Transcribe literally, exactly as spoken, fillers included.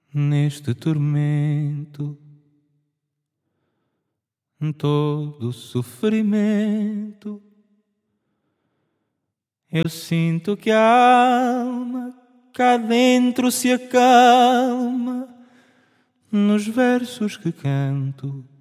neste tormento, todo sofrimento, eu sinto que a alma cá dentro se acalma nos versos que canto.